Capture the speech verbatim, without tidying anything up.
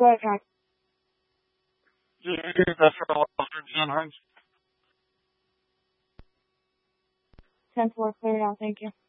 Go ahead, Frank. Yeah, that's for Officer John Hines. ten four, clear now. Thank you.